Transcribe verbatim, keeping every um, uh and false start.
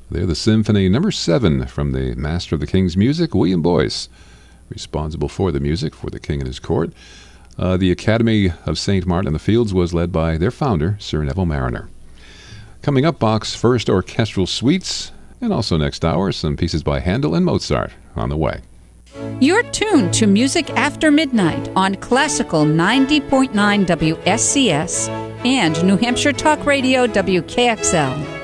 They're the Symphony Number seven from the Master of the King's Music, William Boyce, responsible for the music for the King and his court. Uh, the Academy of Saint Martin in the Fields was led by their founder, Sir Neville Marriner. Coming up, Bach's first orchestral suites, and also next hour, some pieces by Handel and Mozart on the way. You're tuned to Music After Midnight on Classical ninety point nine W S C S and New Hampshire Talk Radio W K X L.